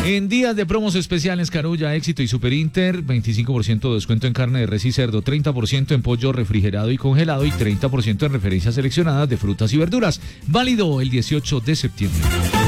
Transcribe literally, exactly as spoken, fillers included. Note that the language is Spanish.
En días de promos especiales, Carulla, Éxito y Super Inter, veinticinco por ciento de descuento en carne de res y cerdo, treinta por ciento en pollo refrigerado y congelado y treinta por ciento en referencias seleccionadas de frutas y verduras. Válido el dieciocho de septiembre.